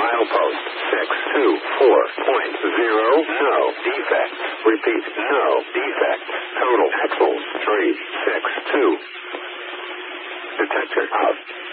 Milepost 624.0. No defects. Repeat, no defects. Total axles 362. Detector out.